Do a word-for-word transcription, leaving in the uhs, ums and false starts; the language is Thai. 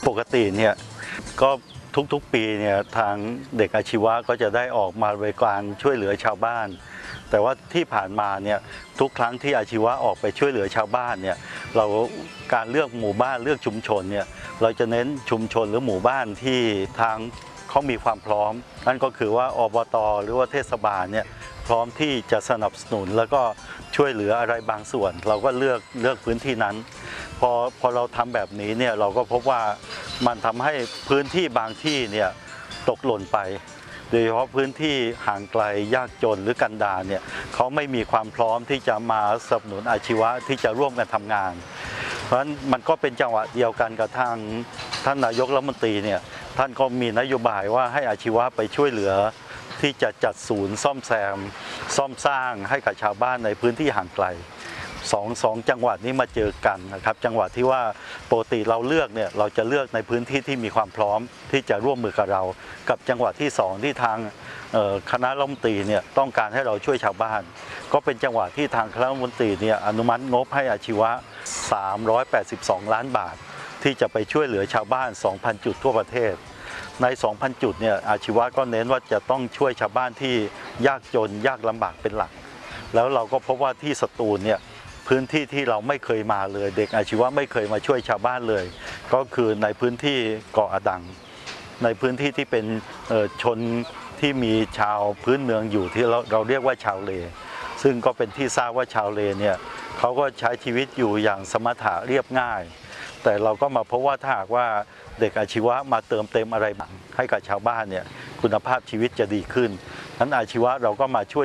ปกติเนี่ยก็ทุกๆปีเนี่ยทางเด็กอาชีวะก็จะได้ออกมาบริการช่วยเหลือชาวบ้านแต่ว่าที่ผ่านมาเนี่ยทุกครั้งที่อาชีวะออกไปช่วยเหลือชาวบ้านเนี่ยเราการเลือกหมู่บ้านเลือกชุมชนเนี่ยเราจะเน้นชุมชนหรือหมู่บ้านที่ทางเขามีความพร้อมนั่นก็คือว่าอบต.หรือว่าเทศบาลเนี่ยพร้อมที่จะสนับสนุนแล้วก็ช่วยเหลืออะไรบางส่วนเราก็เลือกเลือกพื้นที่นั้นพอพอเราทำแบบนี้เนี่ยเราก็พบว่ามันทำให้พื้นที่บางที่เนี่ยตกหล่นไปโดยเฉพาะพื้นที่ห่างไกลยากจนหรือกันดารเนี่ยเขาไม่มีความพร้อมที่จะมาสนับสนุนอาชีวะที่จะร่วมกันทำงานเพราะฉะนั้นมันก็เป็นจังหวะเดียวกันกับทางท่านนายกรัฐมนตรีเนี่ยท่านก็มีนโยบายว่าให้อาชีวะไปช่วยเหลือที่จะจัดศูนย์ซ่อมแซมซ่อมสร้างให้กับชาวบ้านในพื้นที่ห่างไกลสองสองจังหวัดนี้มาเจอกันนะครับจังหวัดที่ว่าปกติเราเลือกเนี่ยเราจะเลือกในพื้นที่ที่มีความพร้อมที่จะร่วมมือกับเรากับจังหวัดที่สองที่ทางคณะรัฐมนตรีเนี่ยต้องการให้เราช่วยชาวบ้านก็เป็นจังหวัดที่ทางคณะรัฐมนตรีเนี่ยอนุมัติงบให้อาชีวะสามร้อยแปดสิบสองล้านบาทที่จะไปช่วยเหลือชาวบ้าน สองพัน จุดทั่วประเทศใน สองพัน จุดเนี่ยอาชีวะก็เน้นว่าจะต้องช่วยชาวบ้านที่ยากจนยากลำบากเป็นหลักแล้วเราก็พบว่าที่สตูลเนี่ยพื้นที่ที่เราไม่เคยมาเลยเด็กอาชีวะไม่เคยมาช่วยชาวบ้านเลยก็คือในพื้นที่เกาะอดังในพื้นที่ที่เป็นชนที่มีชาวพื้นเมืองอยู่ที่เราเราเรียกว่าชาวเลซึ่งก็เป็นที่ทราบว่าชาวเลเนี่ยเขาก็ใช้ชีวิตอยู่อย่างสมถะเรียบง่ายแต่เราก็มาพบว่าถ้าหากว่าเด็กอาชีวะมาเติมเต็มอะไรบ้างให้กับชาวบ้านเนี่ยคุณภาพชีวิตจะดีขึ้นนั้นอาชีวะเราก็มาช่วย